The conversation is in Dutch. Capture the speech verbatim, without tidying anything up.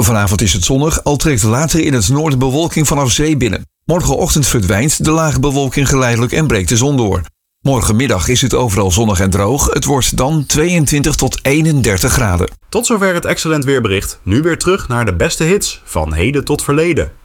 Vanavond is het zonnig, al trekt later in het noorden bewolking vanaf zee binnen. Morgenochtend verdwijnt de lage bewolking geleidelijk en breekt de zon door. Morgenmiddag is het overal zonnig en droog. Het wordt dan tweeëntwintig tot eenendertig graden. Tot zover het Excellent Weerbericht. Nu weer terug naar de beste hits van heden tot verleden.